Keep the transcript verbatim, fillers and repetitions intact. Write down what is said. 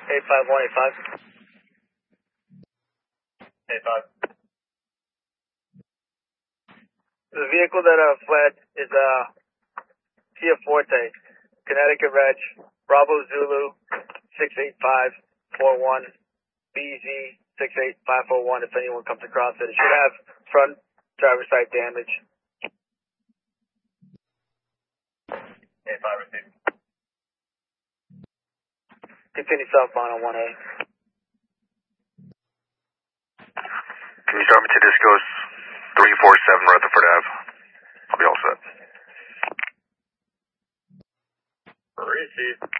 eight five one eight five. eight five. The vehicle that uh, fled is a uh, Kia Forte, Connecticut Reg, Bravo Zulu six eight five four one B Z six eight five four one. If anyone comes across it, it should have front driver's side damage. eight five received. Continue southbound on one A. Can you start me to Disco's three four seven Rutherford Ave? I'll be all set. Received.